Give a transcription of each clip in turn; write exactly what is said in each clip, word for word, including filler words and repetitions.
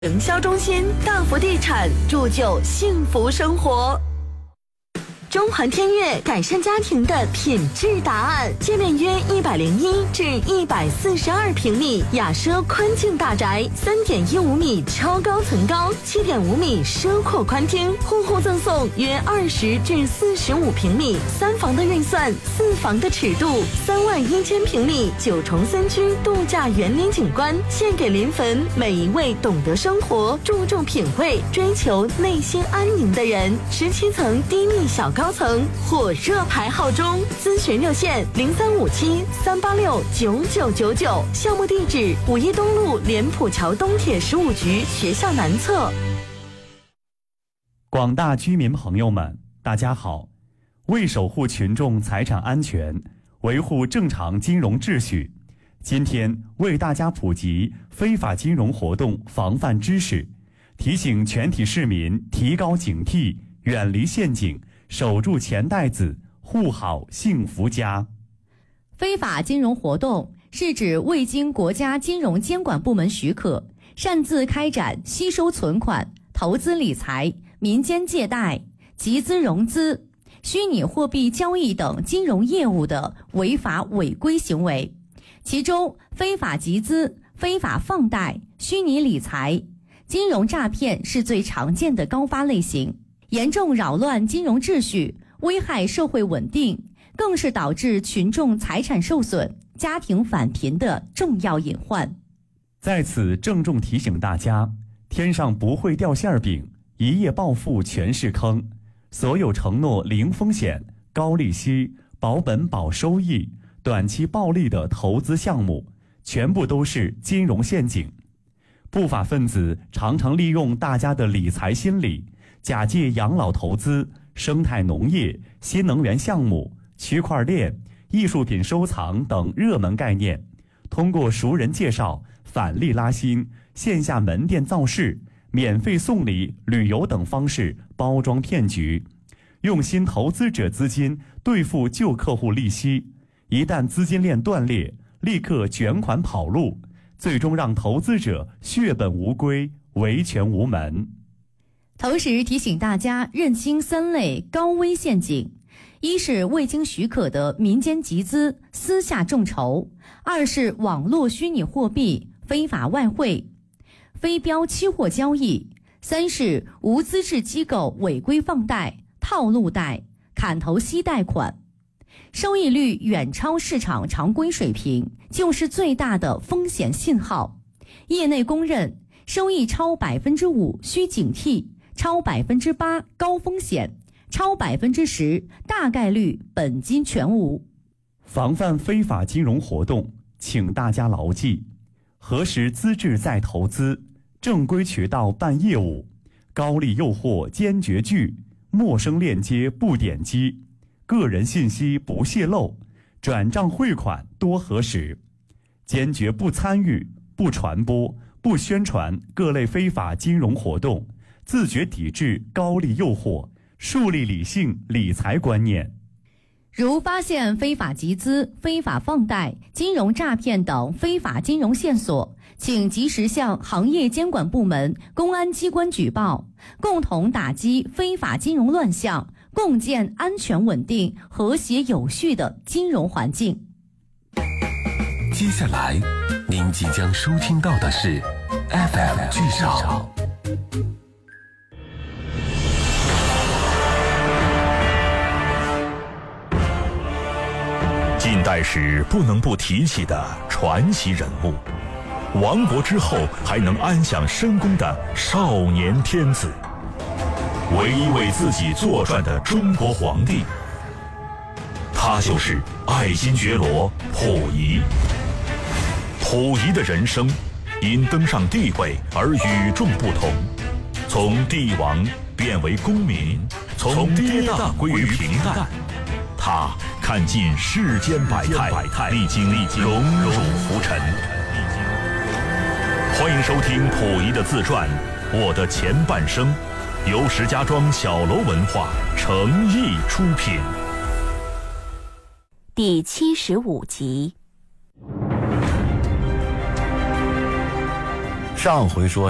营销中心大福地产，铸就幸福生活。中环天悦改善家庭的品质答案，界面约一百零一至一百四十二平米，雅奢宽净大宅，三点一五米超高层高，七点五米奢阔宽厅，户户赠送约二十至四十五平米，三房的预算，四房的尺度，三万一千平米九重三居度假园林景观，献给临汾每一位懂得生活、注重品味、追求内心安宁的人。十七层低密小高。高层火热排号中，咨询热线零三五七三八六九九九九，项目地址五一东路莲浦桥东铁十五局学校南侧。 广大居民朋友们，大家好！为守护群众财产安全，维护正常金融秩序，今天为大家普及非法金融活动防范知识，提醒全体市民提高警惕，远离陷阱，守住钱袋子，护好幸福家。 非法金融活动是指未经国家金融监管部门许可，擅自开展吸收存款、投资理财、民间借贷、集资融资、虚拟货币交易等金融业务的违法违规行为。其中，非法集资、非法放贷、虚拟理财、金融诈骗是最常见的高发类型。严重扰乱金融秩序，危害社会稳定，更是导致群众财产受损、家庭返贫的重要隐患。 在此郑重提醒大家，天上不会掉馅饼，一夜暴富全是坑。所有承诺零风险、高利息、保本保收益、短期暴利的投资项目，全部都是金融陷阱。不法分子常常利用大家的理财心理，假借养老投资、生态农业、新能源项目、区块链、艺术品收藏等热门概念，通过熟人介绍、返利拉新、线下门店造势、免费送礼、旅游等方式包装骗局，用新投资者资金兑付旧客户利息，一旦资金链断裂，立刻卷款跑路，最终让投资者血本无归，维权无门。 同时提醒大家认清三类高危陷阱：一是未经许可的民间集资、私下众筹；二是网络虚拟货币、非法外汇、非标期货交易；三是无资质机构违规放贷、套路贷、砍头息贷款。收益率远超市场常规水平，就是最大的风险信号。业内公认，收益超百分之五需警惕，超百分之八高风险，超百分之十大概率本金全无。 防范非法金融活动，请大家牢记：核实资质再投资，正规渠道办业务，高利诱惑坚决拒，陌生链接不点击，个人信息不泄露，转账汇款多核实，坚决不参与、不传播、不宣传各类非法金融活动，自觉抵制高利诱惑，树立理性理财观念。 如发现非法集资、非法放贷、金融诈骗等非法金融线索，请及时向行业监管部门、公安机关举报，共同打击非法金融乱象，共建安全稳定、和谐有序的金融环境。 接下来您即将收听到的是 F M 剧场。 近代史不能不提起的传奇人物，亡国之后还能安享深宫的少年天子，唯一为自己作传的中国皇帝，他就是爱新觉罗溥仪。溥仪的人生因登上帝位而与众不同，从帝王变为公民，从跌宕归于平淡。他看尽世间百态，历经荣辱浮沉。欢迎收听溥仪的自传《我的前半生》，由石家庄小楼文化诚意出品。 第七十五集。 上回说到，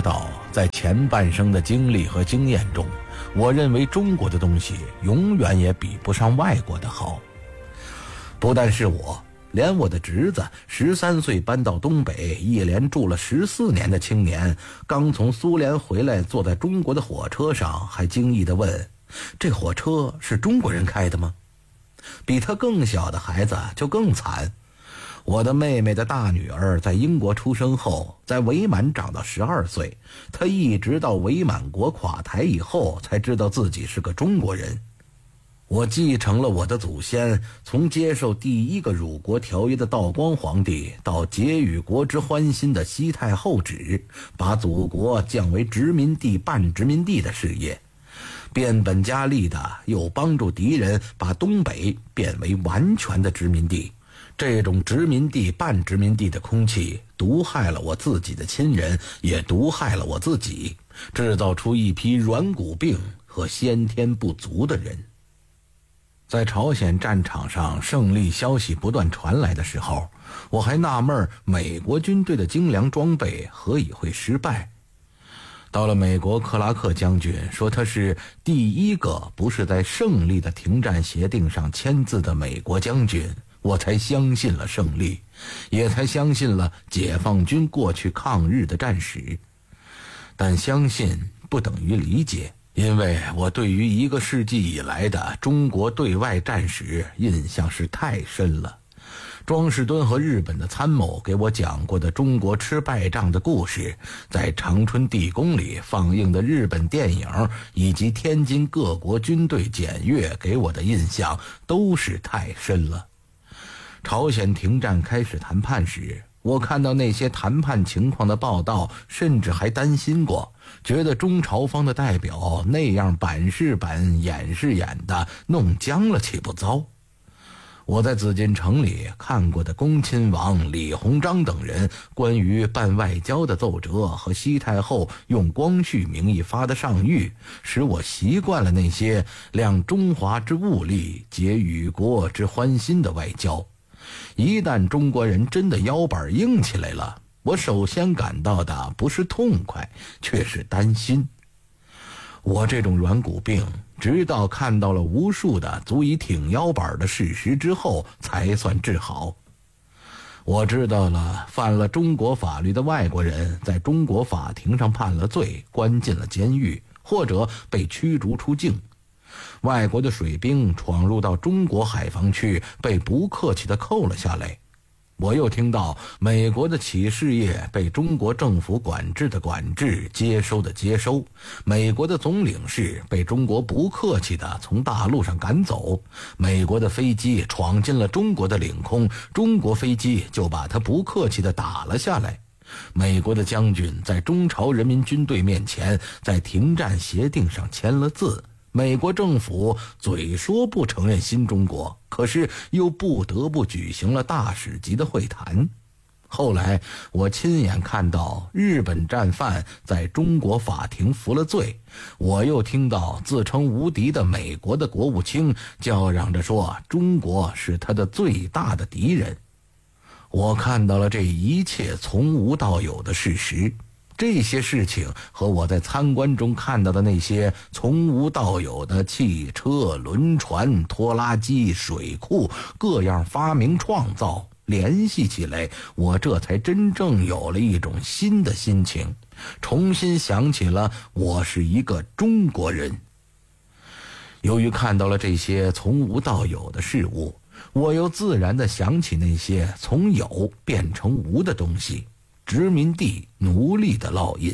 在前半生的经历和经验中，我认为中国的东西永远也比不上外国的好。不但是我，连我的侄子十三岁搬到东北一连住了十四年的青年，刚从苏联回来，坐在中国的火车上，还惊异地问：这火车是中国人开的吗？比他更小的孩子就更惨。我的妹妹的大女儿在英国出生后，在伪满长到十二岁，她一直到伪满国垮台以后才知道自己是个中国人。我继承了我的祖先，从接受第一个辱国条约的道光皇帝，到结与国之欢心的西太后旨，把祖国降为殖民地半殖民地的事业，变本加厉的又帮助敌人把东北变为完全的殖民地。这种殖民地半殖民地的空气毒害了我自己的亲人，也毒害了我自己，制造出一批软骨病和先天不足的人。在朝鲜战场上胜利消息不断传来的时候，我还纳闷美国军队的精良装备何以会失败。到了美国，克拉克将军说他是第一个不是在胜利的停战协定上签字的美国将军，我才相信了胜利，也才相信了解放军过去抗日的战史。但相信不等于理解，因为我对于一个世纪以来的中国对外战史印象是太深了。庄士敦和日本的参谋给我讲过的中国吃败仗的故事，在长春地宫里放映的日本电影，以及天津各国军队检阅给我的印象都是太深了。朝鲜停战开始谈判时，我看到那些谈判情况的报道，甚至还担心过，觉得中朝方的代表那样板是板演是演的，弄僵了岂不糟？我在紫禁城里看过的恭亲王李鸿章等人关于办外交的奏折和西太后用光绪名义发的上谕，使我习惯了那些亮中华之物力，结与国之欢心的外交。一旦中国人真的腰板硬起来了，我首先感到的不是痛快，却是担心。我这种软骨病，直到看到了无数的足以挺腰板的事实之后，才算治好。我知道了，犯了中国法律的外国人在中国法庭上判了罪，关进了监狱，或者被驱逐出境。外国的水兵闯入到中国海防区，被不客气地扣了下来。我又听到美国的企事业被中国政府管制的管制，接收的接收，美国的总领事被中国不客气地从大陆上赶走，美国的飞机闯进了中国的领空，中国飞机就把它不客气地打了下来。美国的将军在中朝人民军队面前在停战协定上签了字，美国政府嘴说不承认新中国，可是又不得不举行了大使级的会谈。后来我亲眼看到日本战犯在中国法庭服了罪，我又听到自称无敌的美国的国务卿叫嚷着说中国是他的最大的敌人。我看到了这一切从无到有的事实，这些事情和我在参观中看到的那些从无到有的汽车、轮船、拖拉机、水库各样发明创造联系起来，我这才真正有了一种新的心情，重新想起了我是一个中国人。由于看到了这些从无到有的事物，我又自然地想起那些从有变成无的东西，殖民地奴隶的烙印。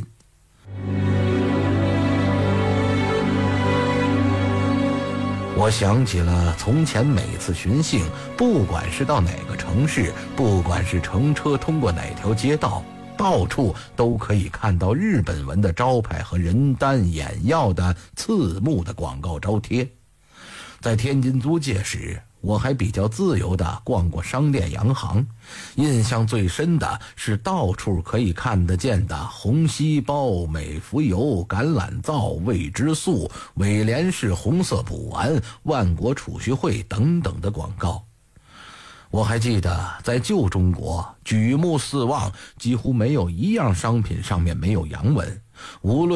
我想起了从前每次巡幸，不管是到哪个城市，不管是乘车通过哪条街道，到处都可以看到日本文的招牌和人丹眼药的刺目的广告招贴。在天津租界时，我还比较自由地逛过商店洋行，印象最深的是到处可以看得见的红细胞、美孚油、橄榄皂、味之素、伟莲氏红色补丸、万国储蓄会等等的广告。我还记得在旧中国举目四望，几乎没有一样商品上面没有洋文， 无论